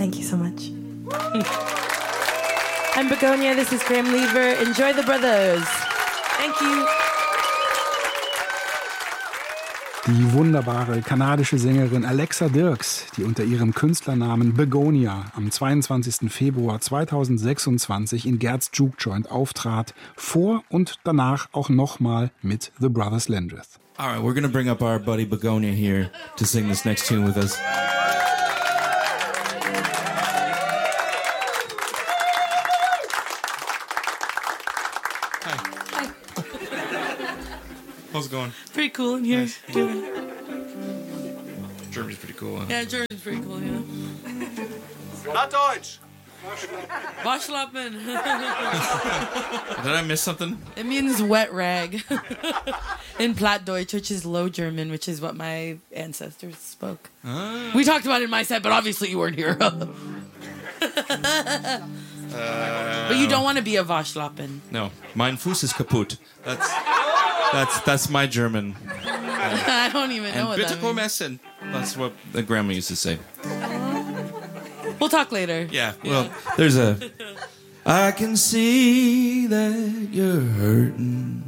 Thank you so much. I'm Begonia. This is Graham Lever. Enjoy the Brothers. Thank you. Die wunderbare kanadische Sängerin Alexa Dirks, die unter ihrem Künstlernamen Begonia am 22. Februar 2026 in Gerds Juke Joint auftrat, vor und danach auch nochmal mit The Brothers Landreth. All right, we're going to bring up our buddy Begonia here to sing this next tune with us. How's it going? Pretty cool in here. Nice. Germany's pretty cool, huh? Yeah, Germany's pretty cool, yeah. Not Deutsch. Waschlappen. Did I miss something? It means wet rag in Plattdeutsch, which is Low German, which is what my ancestors spoke. We talked about it in my set, but obviously you weren't here. But you don't want to be a Waschlappen. No, mein Fuß ist kaputt. That's my German. I don't even know what bitte that komm means. essen. That's what the grandma used to say. We'll talk later. Yeah, well, there's a... I can see that you're hurting.